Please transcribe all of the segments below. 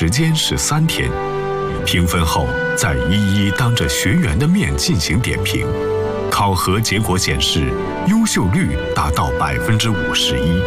时间是3天。评分后，再一一当着学员的面进行点评。考核结果显示，优秀率达到51%。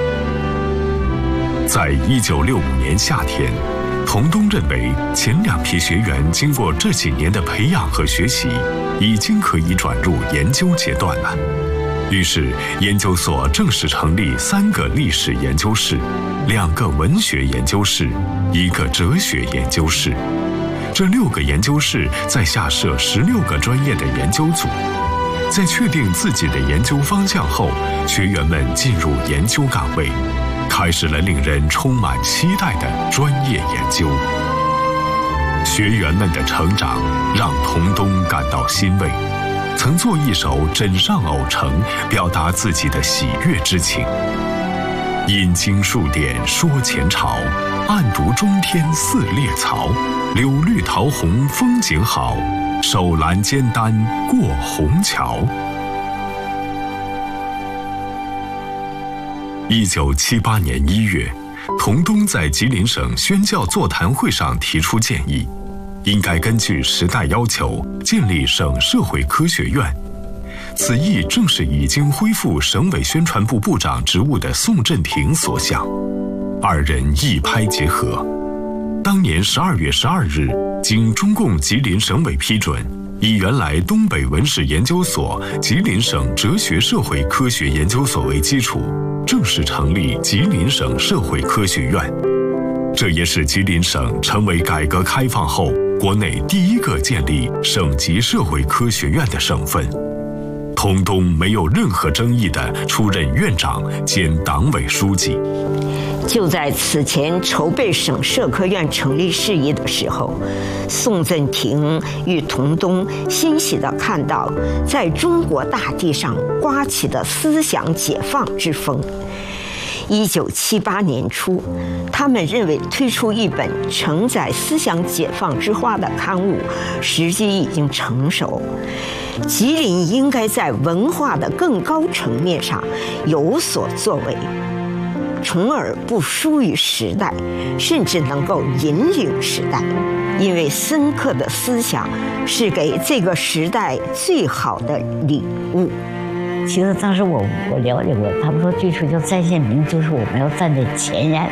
在1965年夏天，童东认为前2批学员经过这几年的培养和学习，已经可以转入研究阶段了。于是，研究所正式成立3个历史研究室、2个文学研究室、1个哲学研究室。这6个研究室再下设16个专业的研究组。在确定自己的研究方向后，学员们进入研究岗位，开始了令人充满期待的专业研究。学员们的成长让童东感到欣慰，曾作一首《枕上偶成》，表达自己的喜悦之情。引经数典说前朝，暗读中天似列曹。柳绿桃红风景好，手拦肩担过虹桥。1978年1月，童东在吉林省宣教座谈会上提出建议，应该根据时代要求建立省社会科学院。此意正是已经恢复省委宣传部部长职务的宋振廷所想。2人一拍即合。当年12月12日，经中共吉林省委批准，以原来东北文史研究所吉林省哲学社会科学研究所为基础，正式成立吉林省社会科学院。这也是吉林省成为改革开放后国内第1个建立省级社会科学院的省份。童东没有任何争议地出任院长兼党委书记。 就在此前筹备省社科院成立事宜的时候，宋振廷与童东欣喜地看到在中国大地上刮起的思想解放之风。1978年初，他们认为推出一本承载思想解放之花的刊物，时机已经成熟。吉林应该在文化的更高层面上有所作为，从而不输于时代，甚至能够引领时代。因为深刻的思想是给这个时代最好的礼物。 其实当时我了解过，他们说最初叫在线民，就是我们要站在前沿，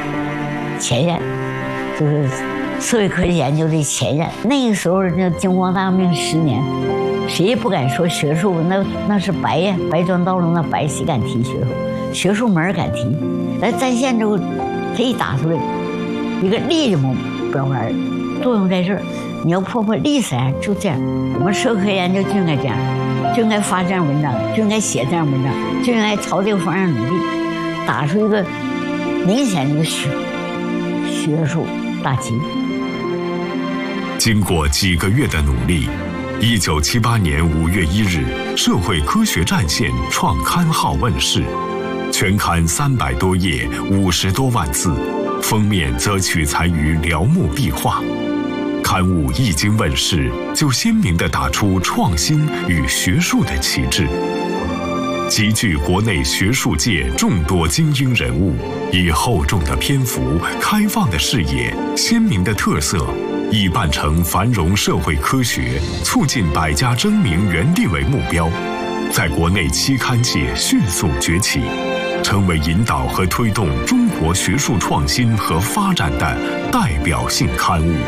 就是社会科学研究的前沿。那个时候那经光大革命10年，谁也不敢说学术，那是白呀，白砖道路那白，谁敢提学术？学术没人敢提。来在线之后，他一打出来一个力的标杆，作用在这儿。你要破历史啊，就这样。我们社科研究就应该这样，就应该发这样文章，就应该写这样文章，就应该朝这个方向努力，打出一个明显的学术大旗。 经过几个月的努力，1978年5月1日，《社会科学战线》创刊号问世，全刊300多页，50多万字，封面则取材于辽墓壁画。刊物一经问世，就鲜明地打出创新与学术的旗帜，集聚国内学术界众多精英人物，以厚重的篇幅、开放的视野、鲜明的特色，以办成繁荣社会科学、促进百家争鸣原定为目标，在国内期刊界迅速崛起，成为引导和推动中国学术创新和发展的代表性刊物。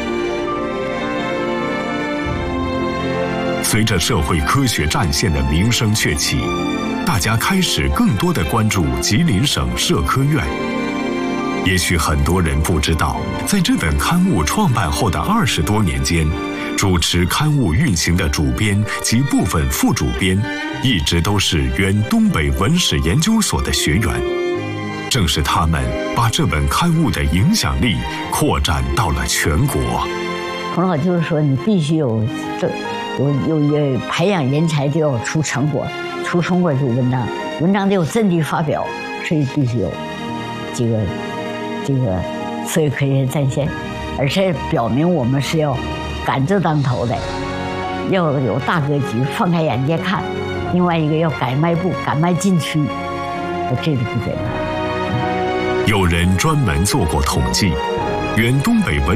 随着社会科学战线的名声鹊起，大家开始更多地关注吉林省社科院。也许很多人不知道，在这本刊物创办后的20多年间，主持刊物运行的主编及部分副主编，一直都是原东北文史研究所的学员。正是他们把这本刊物的影响力扩展到了全国。 孔老就是说，你必须有培养人才，就要出成果，出成果就文章得有阵地发表，所以必须有这个社会科学战线，而且表明我们是要赶着当头的，要有大格局，放开眼界看。另外一个要敢迈步，敢迈禁区，这个不简单。 有人专门做过统计，原东北文